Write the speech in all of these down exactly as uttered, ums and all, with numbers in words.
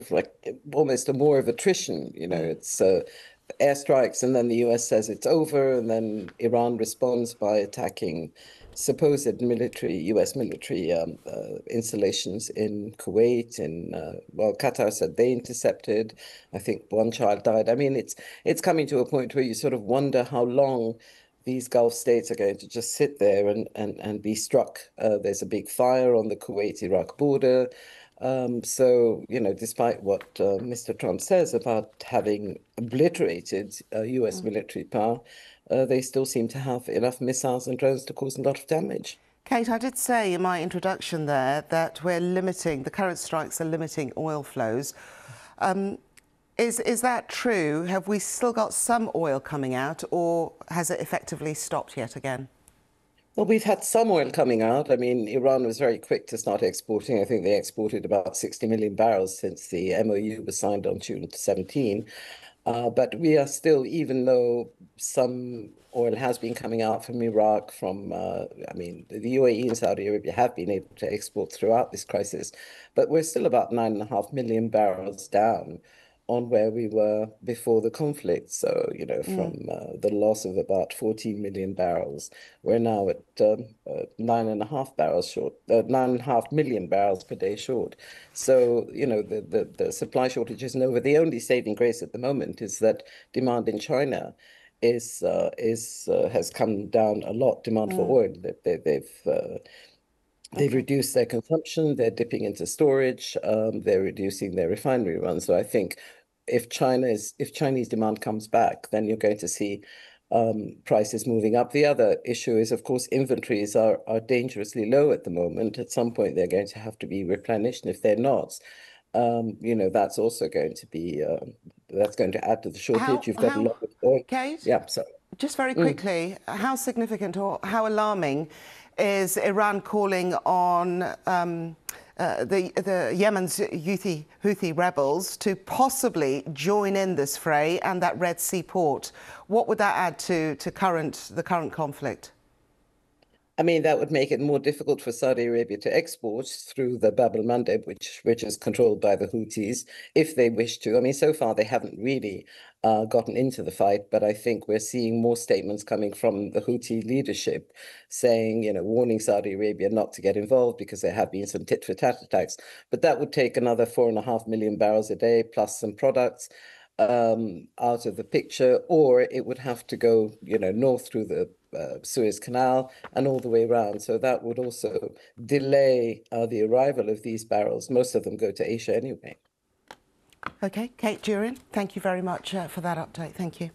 like almost a war of attrition. You know, Mm. it's uh, airstrikes, and then the U S says it's over, and then Iran responds by attacking supposed military U S military um, uh, installations in Kuwait. In uh, well, Qatar said they intercepted. I think one child died. I mean, it's it's coming to a point where you sort of wonder how long these Gulf states are going to just sit there and and and be struck. Uh, there's a big fire on the Kuwait-Iraq border. Um, so, you know, despite what uh, Mister Trump says about having obliterated uh, U S Mm. military power, uh, they still seem to have enough missiles and drones to cause a lot of damage. Kate, I did say in my introduction there that we're limiting, the current strikes are limiting oil flows. Um, is, is that true? Have we still got some oil coming out, or has it effectively stopped yet again? Well, we've had some oil coming out. I mean, Iran was very quick to start exporting. I think they exported about sixty million barrels since the M O U was signed on June seventeenth. Uh, but we are still, even though some oil has been coming out from Iraq, from, uh, I mean, the U A E and Saudi Arabia have been able to export throughout this crisis, but we're still about nine and a half million barrels down on where we were before the conflict. So, you know, Mm. from uh, the loss of about fourteen million barrels, we're now at um, uh, nine and a half barrels short, uh, nine and a half million barrels per day short. So, you know, the, the, the supply shortage isn't over. The only saving grace at the moment is that demand in China is uh, is uh, has come down a lot. Demand for Mm. oil, they, they, they've uh, they've Okay. reduced their consumption. They're dipping into storage. Um, they're reducing their refinery runs. So I think if China is if Chinese demand comes back, then you're going to see um, prices moving up. The other issue is, of course, inventories are are dangerously low at the moment. At some point, they're going to have to be replenished, and if they're not, um, you know, that's also going to be uh, that's going to add to the shortage. How, You've got a how, lot of oil. Kate, Yeah, so. just very Mm. quickly, how significant or how alarming is Iran calling on um, uh, the, the Yemen's Houthi, Houthi rebels to possibly join in this fray and that Red Sea port? What would that add to, to current, the current conflict? I mean, that would make it more difficult for Saudi Arabia to export through the Bab el Mandeb, which which is controlled by the Houthis, if they wish to. I mean, so far they haven't really uh, gotten into the fight, but I think we're seeing more statements coming from the Houthi leadership saying, you know, warning Saudi Arabia not to get involved because there have been some tit for tat attacks. But that would take another four and a half million barrels a day plus some products um, out of the picture, or it would have to go, you know, north through the uh, Suez Canal and all the way around. So that would also delay uh, the arrival of these barrels. Most of them go to Asia anyway. Okay, Kate Durin, thank you very much uh, for that update. Thank you.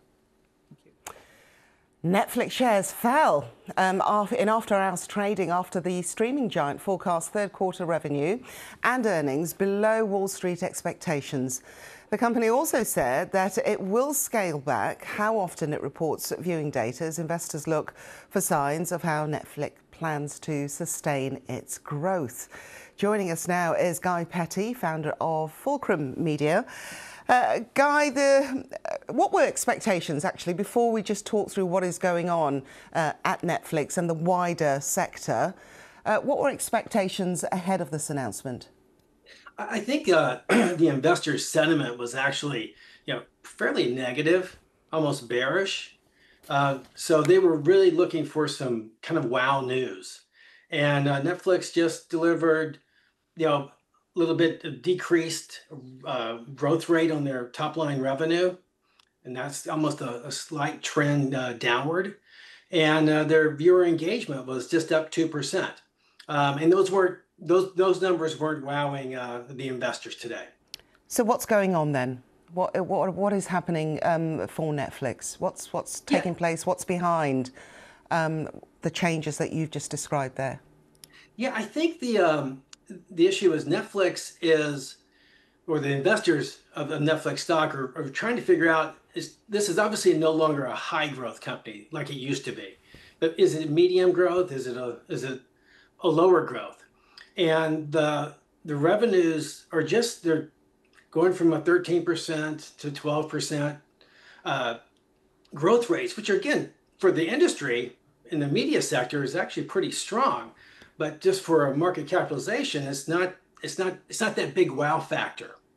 Netflix shares fell um, in after-hours trading after the streaming giant forecast third-quarter revenue and earnings below Wall Street expectations. The company also said that it will scale back how often it reports viewing data as investors look for signs of how Netflix plans to sustain its growth. Joining us now is Guy Petty, founder of Fulcrum Media. Uh, Guy, the, uh, what were expectations, actually, before we just talk through what is going on uh, at Netflix and the wider sector? Uh, what were expectations ahead of this announcement? I think uh, the investor sentiment was actually, you know, fairly negative, almost bearish. Uh, so they were really looking for some kind of wow news. And uh, Netflix just delivered, you know, a little bit decreased uh, growth rate on their top line revenue. And that's almost a, a slight trend uh, downward. And uh, their viewer engagement was just up two percent. Um, and those weren't those those numbers weren't wowing uh, the investors today. So what's going on then? What what what is happening um, for Netflix? What's what's taking Yeah. place? What's behind um, the changes that you've just described there? Yeah, I think the um, the issue is Netflix is, or the investors of, of Netflix stock are, are trying to figure out, is this is obviously no longer a high growth company like it used to be. But is it medium growth? Is it a is it a lower growth? And the the revenues are just they're going from a thirteen percent to twelve percent uh, growth rates, which are again for the industry in the media sector is actually pretty strong, but just for a market capitalization, it's not it's not it's not that big wow factor.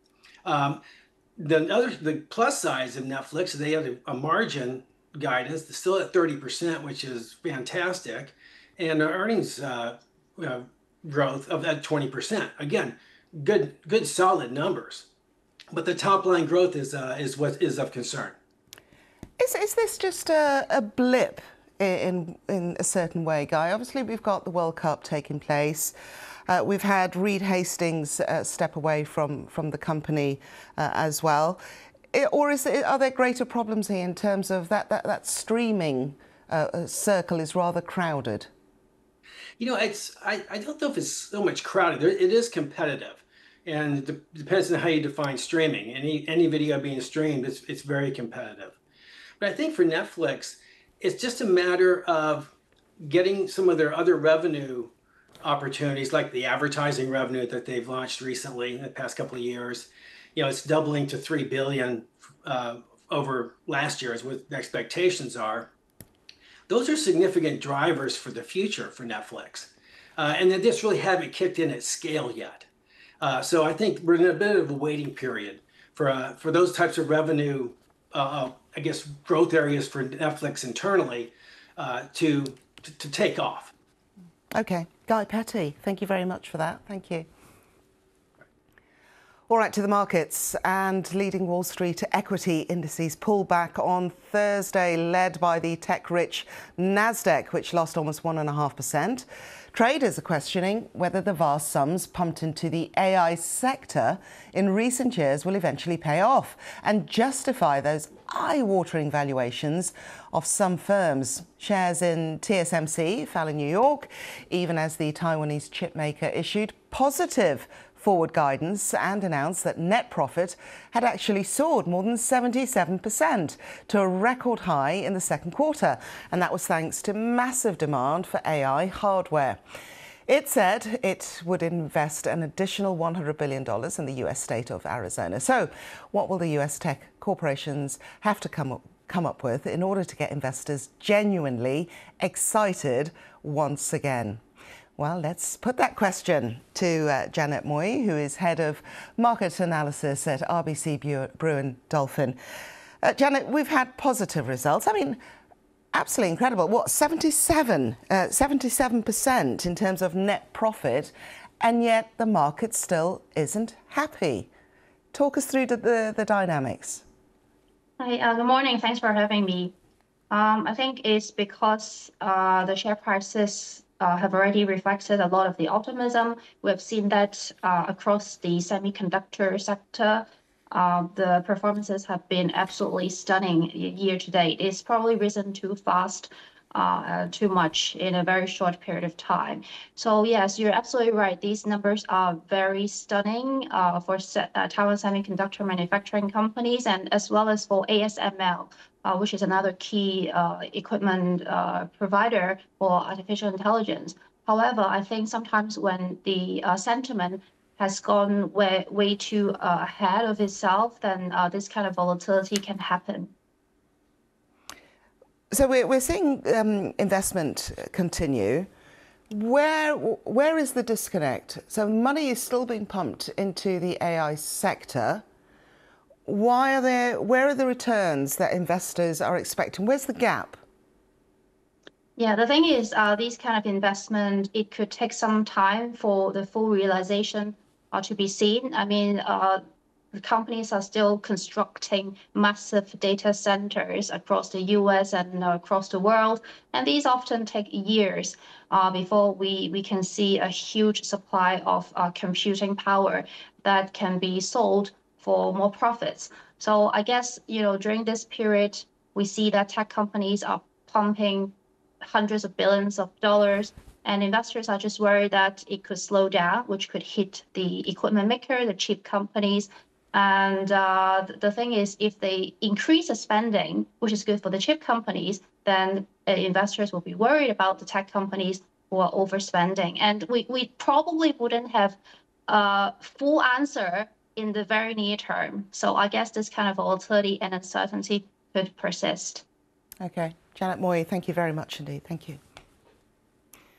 Um, the other, the plus side of Netflix, they have a, a margin guidance that's still at thirty percent, which is fantastic, and the earnings uh, uh, growth of that twenty percent. Again, good, good, solid numbers, but the top line growth is uh, is what is of concern. Is is this just a, a blip in in a certain way, Guy? Obviously, we've got the World Cup taking place. Uh, we've had Reed Hastings uh, step away from from the company uh, as well. It, or is it, are there greater problems here in terms of that that that streaming uh, circle is rather crowded? You know, it's I, I don't know if it's so much crowded. There, it is competitive, and it de depends on how you define streaming. Any any video being streamed, it's it's very competitive. But I think for Netflix, it's just a matter of getting some of their other revenue opportunities, like the advertising revenue that they've launched recently in the past couple of years. You know, it's doubling to three billion uh, over last year, is what the expectations are. Those are significant drivers for the future for Netflix, uh, and they just really haven't kicked in at scale yet. Uh, so I think we're in a bit of a waiting period for uh, for those types of revenue, uh, I guess, growth areas for Netflix internally uh, to, to to take off. Okay, Guy Petty, thank you very much for that. Thank you. All right, to the markets, and leading Wall Street equity indices pull back on Thursday, led by the tech-rich Nasdaq, which lost almost one and a half percent. Traders are questioning whether the vast sums pumped into the A I sector in recent years will eventually pay off and justify those eye-watering valuations of some firms. Shares in T S M C fell in New York, even as the Taiwanese chipmaker issued positive forward guidance and announced that net profit had actually soared more than seventy-seven percent to a record high in the second quarter. And that was thanks to massive demand for A I hardware. It said it would invest an additional one hundred billion dollars in the U S state of Arizona. So what will the U S tech corporations have to come up, come up with in order to get investors genuinely excited once again? Well, let's put that question to uh, Janet Moy, who is head of market analysis at R B C Brewin Dolphin. Uh, Janet, we've had positive results. I mean, absolutely incredible. What, seventy-seven, uh, seventy-seven percent in terms of net profit, and yet the market still isn't happy. Talk us through the, the, the dynamics. Hi, uh, good morning. Thanks for having me. Um, I think it's because uh, the share prices Uh, have already reflected a lot of the optimism. We've seen that uh, across the semiconductor sector. Uh, the performances have been absolutely stunning year to date. It's probably risen too fast, uh, too much in a very short period of time. So yes, you're absolutely right. These numbers are very stunning uh, for uh, Taiwan semiconductor manufacturing companies, and as well as for A S M L. Uh, which is another key uh, equipment uh, provider for artificial intelligence. However, I think sometimes when the uh, sentiment has gone way, way too uh, ahead of itself, then uh, this kind of volatility can happen. So we're, we're seeing um, investment continue. Where, where is the disconnect? So money is still being pumped into the A I sector. Why are there, where are the returns that investors are expecting? Where's the gap? Yeah, the thing is, uh, these kind of investment, it could take some time for the full realization uh, to be seen. I mean, uh, the companies are still constructing massive data centers across the U S and uh, across the world. And these often take years uh, before we, we can see a huge supply of uh, computing power that can be sold for more profits. So I guess, you know, during this period, we see that tech companies are pumping hundreds of billions of dollars, and investors are just worried that it could slow down, which could hit the equipment maker, the chip companies. And uh, the thing is, if they increase the spending, which is good for the chip companies, then uh, investors will be worried about the tech companies who are overspending. And we, we probably wouldn't have a full answer in the very near term. So I guess this kind of volatility and uncertainty could persist. Okay. Janet Moy, thank you very much indeed. Thank you.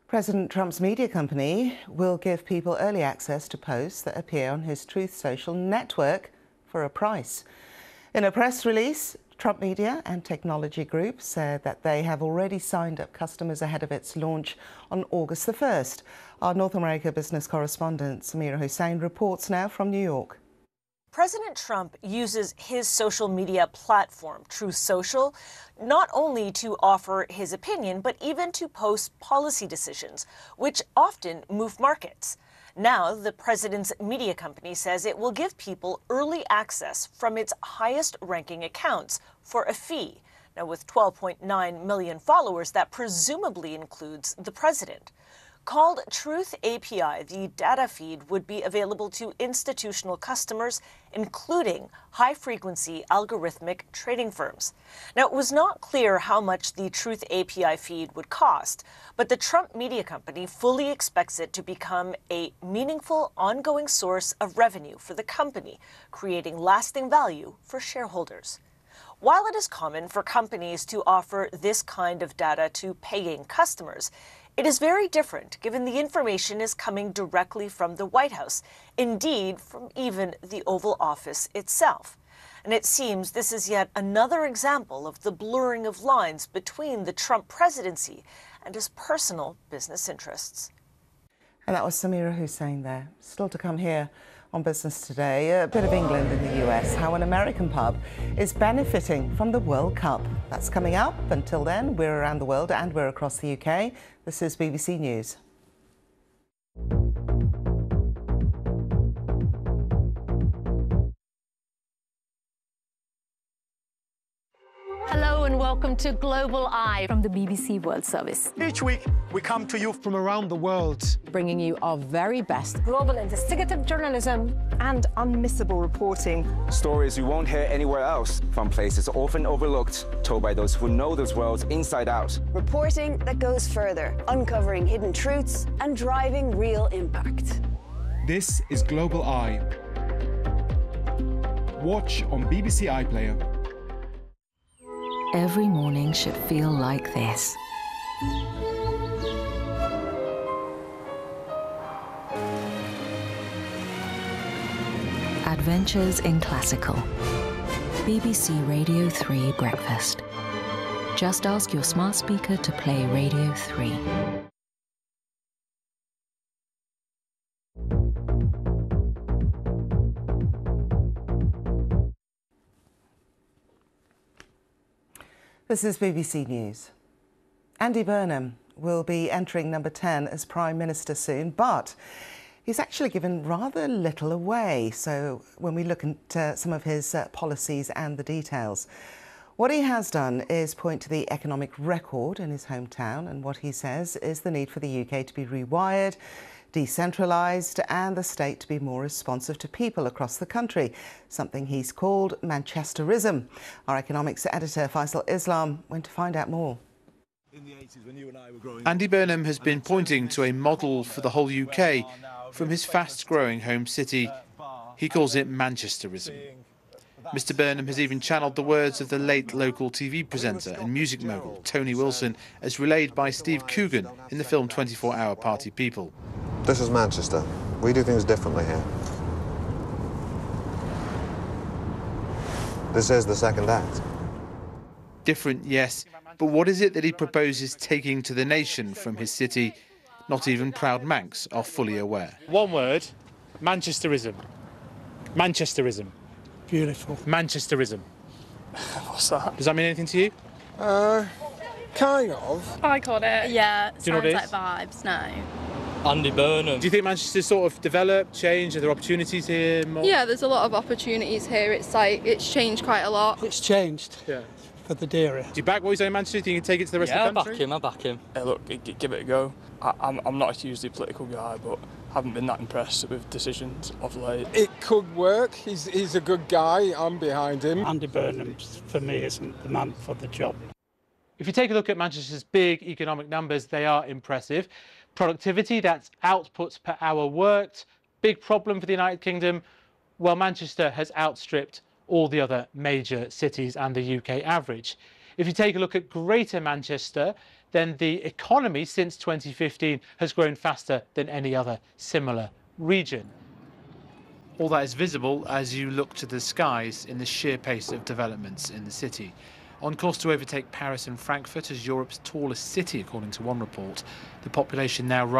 President Trump's media company will give people early access to posts that appear on his Truth Social network for a price. In a press release, Trump Media and Technology Group said that they have already signed up customers ahead of its launch on August the first. Our North America business correspondent Samira Hussain reports now from New York. President Trump uses his social media platform, Truth Social, not only to offer his opinion, but even to post policy decisions, which often move markets. Now, the president's media company says it will give people early access from its highest-ranking accounts for a fee. Now, with twelve point nine million followers, that presumably includes the president. Called Truth A P I, the data feed would be available to institutional customers, including high-frequency algorithmic trading firms. Now, it was not clear how much the Truth A P I feed would cost, but the Trump media company fully expects it to become a meaningful, ongoing source of revenue for the company, creating lasting value for shareholders. While it is common for companies to offer this kind of data to paying customers, it is very different given the information is coming directly from the White House, indeed from even the Oval Office itself. And it seems this is yet another example of the blurring of lines between the Trump presidency and his personal business interests. And that was Samira Hussain there. Still to come here on Business Today, a bit of England in the U S, how an American pub is benefiting from the World Cup. That's coming up. Until then, we're around the world and we're across the U K. This is B B C News. Hello and welcome to Global Eye from the B B C World Service. Each week, we come to you from around the world, bringing you our very best global investigative journalism and unmissable reporting. Stories you won't hear anywhere else, from places often overlooked, told by those who know those worlds inside out. Reporting that goes further, uncovering hidden truths and driving real impact. This is Global Eye. Watch on B B C iPlayer. Every morning should feel like this. Adventures in Classical. B B C Radio three Breakfast. Just ask your smart speaker to play Radio three. This is B B C News. Andy Burnham will be entering number ten as Prime Minister soon, but he's actually given rather little away. So when we look at uh, some of his uh, policies and the details, what he has done is point to the economic record in his hometown, and what he says is the need for the U K to be rewired, decentralised and the state to be more responsive to people across the country, something he's called Manchesterism. Our economics editor Faisal Islam went to find out more. Andy Burnham has been pointing to a model for the whole U K from his fast-growing home city. He calls it Manchesterism. Mister Burnham has even channeled the words of the late local T V presenter and music mogul Tony Wilson, as relayed by Steve Coogan in the film twenty-four hour Party People. This is Manchester. We do things differently here. This is the second act. Different, yes, but what is it that he proposes taking to the nation from his city? Not even proud Mancs are fully aware. One word, Manchesterism. Manchesterism. Beautiful. Manchesterism. What's that? Does that mean anything to you? Uh, kind of. I caught it. Yeah, Do you know what it sounds is? like vibes, no. Andy Burnham. Do you think Manchester's sort of developed, changed? Are there opportunities here? More? Yeah, there's a lot of opportunities here. It's like, it's changed quite a lot. It's changed. Yeah. For the dearer. Do you back what he's saying in Manchester? Do you think you can take it to the rest yeah, of the country? Yeah, I back him, I back him. Hey, look, g give it a go. I, I'm, I'm not a hugely political guy, but haven't been that impressed with decisions of late. It could work. He's, he's a good guy. I'm behind him. Andy Burnham, for me, isn't the man for the job. If you take a look at Manchester's big economic numbers, they are impressive. Productivity, that's outputs per hour worked. Big problem for the United Kingdom. Well, Manchester has outstripped all the other major cities and the U K average. If you take a look at Greater Manchester, then the economy since twenty fifteen has grown faster than any other similar region. All that is visible as you look to the skies in the sheer pace of developments in the city. On course to overtake Paris and Frankfurt as Europe's tallest city, according to one report. The population now